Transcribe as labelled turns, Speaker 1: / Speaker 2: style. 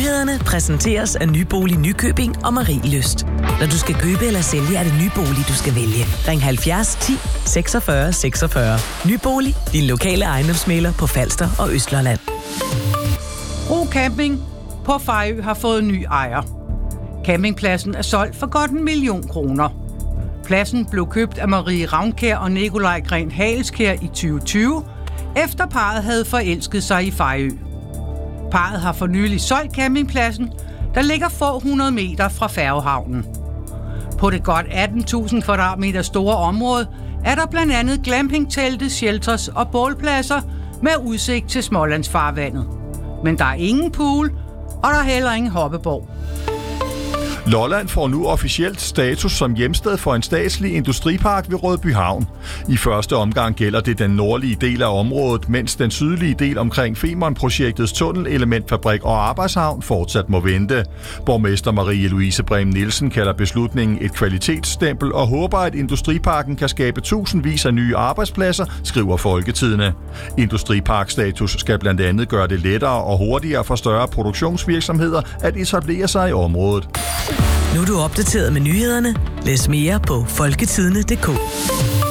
Speaker 1: Nyhederne præsenteres af Nybolig Nykøbing og Marielyst. Når du skal købe eller sælge, er det Nybolig, du skal vælge. Ring 70 10 46 46. Nybolig, din lokale ejendomsmægler på Falster og Østlandet.
Speaker 2: Ro Camping på Fejø har fået ny ejer. Campingpladsen er solgt for godt 1 million kroner. Pladsen blev købt af Marie Ravnkær og Nikolaj Gren Haleskær i 2020, efter parret havde forelsket sig i Fejø. Parret har for nylig solgt campingpladsen, der ligger få 100 meter fra færgehavnen. På det godt 18.000 kvadratmeter store område er der blandt andet glampingtelte, shelters og bålpladser med udsigt til Smålandsfarvandet. Men der er ingen pool, og der er heller ingen hoppeborg.
Speaker 3: Lolland får nu officielt status som hjemsted for en statslig industripark ved Rødbyhavn. I første omgang gælder det den nordlige del af området, mens den sydlige del omkring Femern-projektets tunnelelementfabrik og arbejdshavn fortsat må vente. Borgmester Marie-Louise Brehm Nielsen kalder beslutningen et kvalitetsstempel og håber, at industriparken kan skabe tusindvis af nye arbejdspladser, skriver Folketidende. Industriparkstatus skal blandt andet gøre det lettere og hurtigere for større produktionsvirksomheder at etablere sig i området.
Speaker 1: Nu er du opdateret med nyhederne. Læs mere på folketidende.dk.